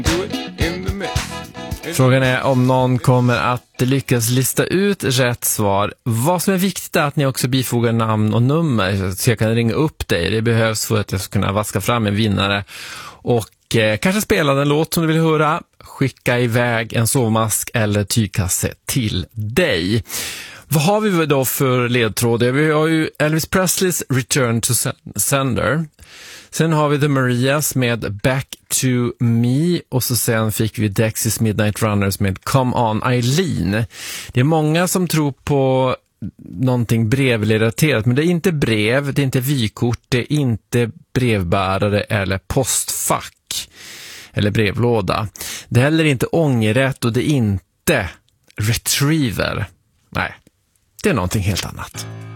Frågan är om någon kommer att lyckas lista ut rätt svar. Vad som är viktigt är att ni också bifogar namn och nummer så jag kan ringa upp dig. Det behövs för att jag ska kunna vaska fram en vinnare. Och kanske spela den låt som du vill höra. Skicka iväg en sovmask eller tygkasse till dig. Vad har vi då för ledtrådar? Vi har ju Elvis Presleys Return to Sender. Sen har vi The Marias med Back to Me. Och så sen fick vi Dexys Midnight Runners med Come On Eileen. Det är många som tror på någonting brevrelaterat. Men det är inte brev, det är inte vykort, det är inte brevbärare eller postfack. Eller brevlåda. Det är heller inte ångerrätt och det är inte retriever. Nej, det är någonting helt annat.